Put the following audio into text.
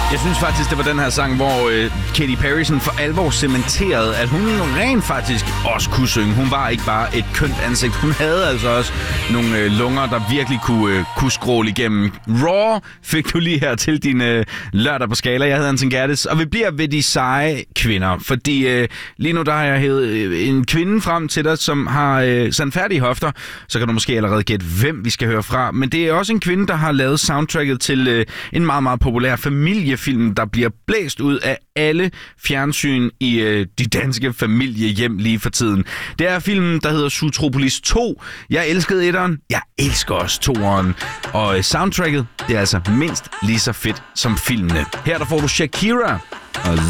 Jeg synes faktisk, det var den her sang, hvor Katy Perry for alvor cementerede, at hun rent faktisk også kunne synge. Hun var ikke bare et kønt ansigt. Hun havde altså også nogle lunger, der virkelig kunne skråle igennem. Raw fik du lige her til din lørdag på Skala. Jeg hedder Anton Gerdes, og vi bliver ved de seje kvinder. Fordi lige nu der har jeg hævet en kvinde frem til dig, som har sandfærdige hofter. Så kan du måske allerede gætte, hvem vi skal høre fra. Men det er også en kvinde, der har lavet soundtracket til en meget, meget populær familiefilm, der bliver blæst ud af alle fjernsyn i de danske familiehjem lige for tiden. Det er filmen, der hedder Zootropolis 2. Jeg elskede etteren. Jeg elsker også toeren. Og soundtracket, det er altså mindst lige så fedt som filmene. Her der får du Shakira og